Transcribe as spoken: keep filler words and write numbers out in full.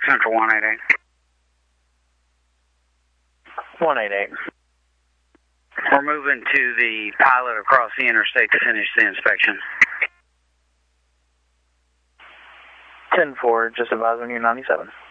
Central one eight eight. one eight eight. We're moving to the pilot across the interstate to finish the inspection. ten four, just advising you ninety-seven.